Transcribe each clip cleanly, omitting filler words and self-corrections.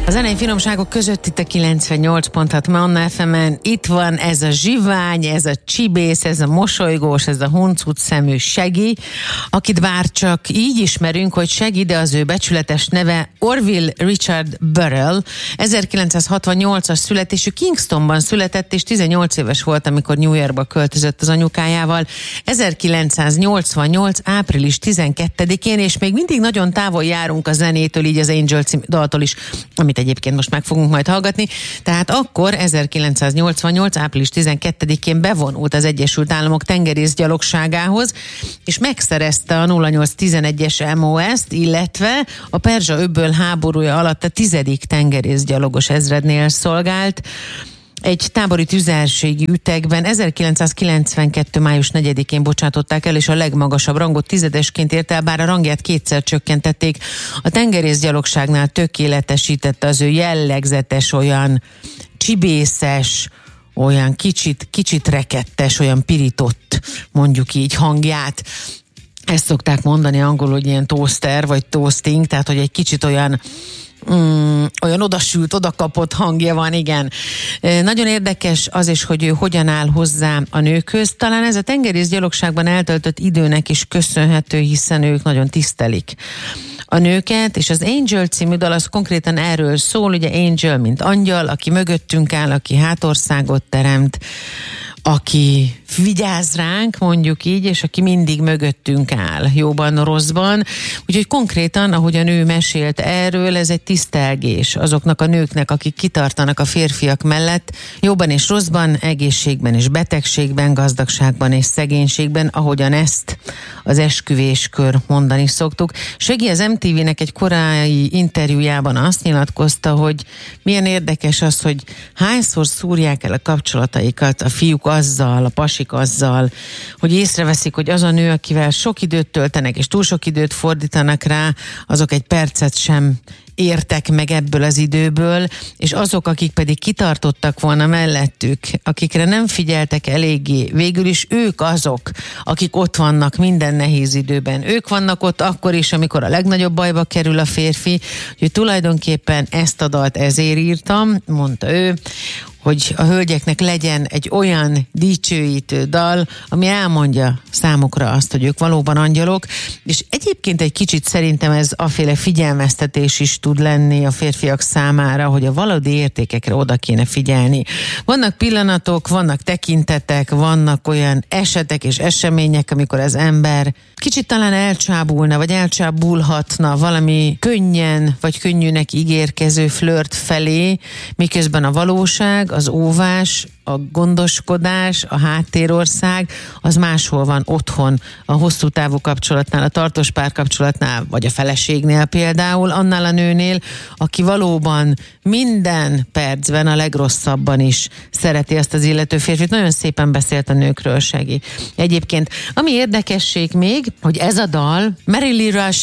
A zenei finomságok között itt a 98.6 Manna FM-en. Itt van ez a zsivány, ez a csibész, ez a mosolygós, ez a huncut szemű Shaggy, akit bár csak így ismerünk, hogy Shaggy, de az ő becsületes neve Orville Richard Burrell. 1968-as születésű, Kingstonban született, és 18 éves volt, amikor New Yorkba költözött az anyukájával. 1988. április 12-én, és még mindig nagyon távol járunk a zenétől, így az Angel című daltól is, amit egyébként most meg fogunk majd hallgatni. Tehát akkor 1988. április 12-én bevonult az Egyesült Államok tengerészgyalogságához, és megszerezte a 0811-es MOS-t, illetve a Perzsa-öböl háborúja alatt a 10. tengerészgyalogos ezrednél szolgált. Egy tábori tüzérségi ütegben 1992. május 4-én bocsátották el, és a legmagasabb rangot tizedesként ért el, bár a rangját kétszer csökkentették. A tengerészgyalogságnál tökéletesítette az ő jellegzetes, olyan csibészes, olyan kicsit rekettes, olyan pirított, mondjuk így, hangját. Ezt szokták mondani angolul, hogy ilyen toaster, vagy toasting, tehát hogy egy kicsit olyan odasült, odakapott hangja van, igen. Nagyon érdekes az is, hogy ő hogyan áll hozzá a nőkhöz. Talán ez a tengerészgyalogságban eltöltött időnek is köszönhető, hiszen ők nagyon tisztelik a nőket, és az Angel című dal az konkrétan erről szól, ugye Angel, mint angyal, aki mögöttünk áll, aki hátországot teremt, aki vigyáz ránk, mondjuk így, és aki mindig mögöttünk áll, jóban, rosszban. Úgyhogy konkrétan, ahogy a nő mesélt erről, ez egy tisztelgés azoknak a nőknek, akik kitartanak a férfiak mellett, jóban és rosszban, egészségben és betegségben, gazdagságban és szegénységben, ahogyan ezt az esküvéskör mondani szoktuk. Shaggy az MTV-nek egy korai interjújában azt nyilatkozta, hogy milyen érdekes az, hogy hányszor szúrják el a kapcsolataikat a fiúk azzal, a pasik azzal, hogy észreveszik, hogy az a nő, akivel sok időt töltenek, és túl sok időt fordítanak rá, azok egy percet sem értek meg ebből az időből, és azok, akik pedig kitartottak volna mellettük, akikre nem figyeltek eléggé, végül is ők azok, akik ott vannak minden nehéz időben. Ők vannak ott akkor is, amikor a legnagyobb bajba kerül a férfi, hogy tulajdonképpen ezt a dalt ezért írtam, mondta ő, hogy a hölgyeknek legyen egy olyan dicsőítő dal, ami elmondja számukra azt, hogy ők valóban angyalok, és egyébként egy kicsit szerintem ez aféle figyelmeztetés is tud lenni a férfiak számára, hogy a valódi értékekre oda kéne figyelni. Vannak pillanatok, vannak tekintetek, vannak olyan esetek és események, amikor az ember kicsit talán elcsábulna, vagy elcsábulhatna valami könnyen, vagy könnyűnek ígérkező flört felé, miközben a valóság, az óvás, a gondoskodás, a háttérország, az máshol van, otthon, a hosszú távú kapcsolatnál, a tartós párkapcsolatnál, vagy a feleségnél például, annál a nőnél, aki valóban minden percben, a legrosszabban is szereti ezt az illető férfit. Nagyon szépen beszélt a nőkről, Shaggy. Egyébként, ami érdekesség még, hogy ez a dal Mary Lee Rush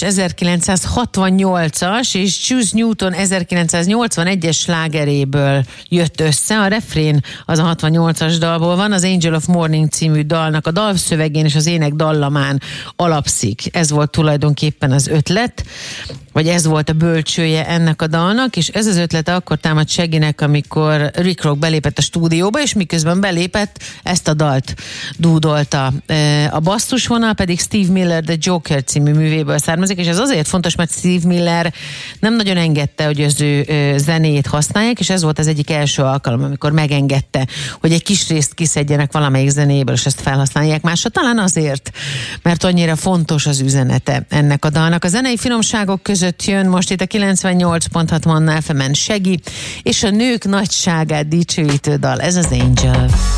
1968-as és Choose Newton 1981-es slágeréből jött össze. A refrén az a 68-as dalból van, az Angel of Morning című dalnak a dalszövegén és az ének dallamán alapszik. Ez volt tulajdonképpen az ötlet, vagy ez volt a bölcsője ennek a dalnak, és ez az ötlet akkor támadt Shaggynek, amikor Rick Rock belépett a stúdióba, és miközben belépett, ezt a dalt dúdolta. A basszusvonal pedig Steve Miller The Joker című művéből származik, és ez azért fontos, mert Steve Miller nem nagyon engedte, hogy az ő zenét használják, és ez volt az egyik első alkalom, amikor megengedte, hogy egy kis részt kiszedjenek valamelyik zenéből, és ezt felhasználják másra. Talán azért, mert annyira fontos az üzenete ennek a dalnak. A zenei finomságok között jön most itt a 98.6 Manna FM-en Shaggy, és a nők nagyságát dicsőítő dal. Ez az Angel.